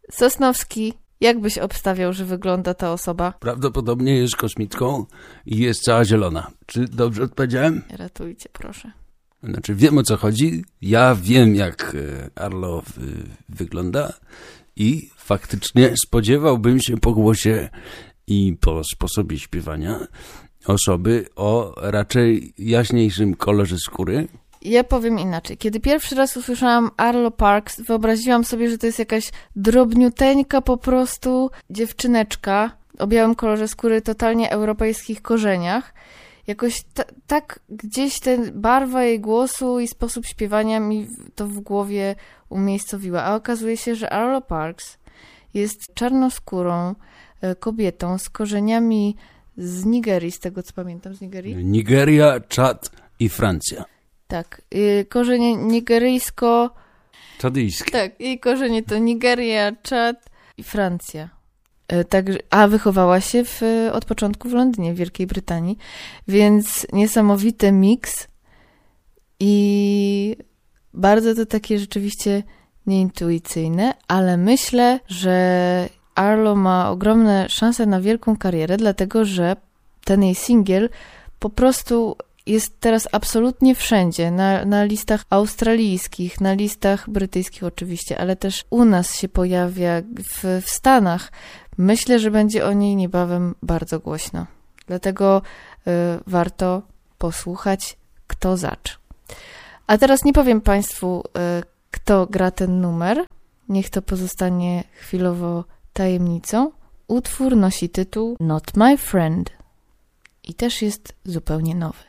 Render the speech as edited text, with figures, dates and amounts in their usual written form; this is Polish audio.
Sosnowski, jak byś obstawiał, że wygląda ta osoba? Prawdopodobnie jest kosmitką i jest cała zielona. Czy dobrze odpowiedziałem? Ratujcie, proszę. Znaczy wiem, o co chodzi. Ja wiem, jak Arlo wygląda i faktycznie spodziewałbym się po głosie i po sposobie śpiewania osoby o raczej jaśniejszym kolorze skóry. Ja powiem inaczej. Kiedy pierwszy raz usłyszałam Arlo Parks, wyobraziłam sobie, że to jest jakaś drobniuteńka po prostu dziewczyneczka o białym kolorze skóry, totalnie europejskich korzeniach. Jakoś tak gdzieś barwa jej głosu i sposób śpiewania mi to w głowie umiejscowiła. A okazuje się, że Arlo Parks jest czarnoskórą kobietą z korzeniami z Nigerii, z tego co pamiętam, z Nigerii. Nigeria, Czad i Francja. Tak, korzenie nigeryjsko... Czadyjskie. Tak, jej korzenie to Nigeria, Czad i Francja. A wychowała się od początku w Londynie, w Wielkiej Brytanii, więc niesamowity miks i bardzo to takie rzeczywiście nieintuicyjne, ale myślę, że Arlo ma ogromne szanse na wielką karierę, dlatego że ten jej singiel po prostu jest teraz absolutnie wszędzie, na listach australijskich, na listach brytyjskich oczywiście, ale też u nas się pojawia w Stanach. Myślę, że będzie o niej niebawem bardzo głośno. Dlatego warto posłuchać, kto zacz. A teraz nie powiem Państwu, kto gra ten numer. Niech to pozostanie chwilowo tajemnicą. Utwór nosi tytuł Not My Friend i też jest zupełnie nowy.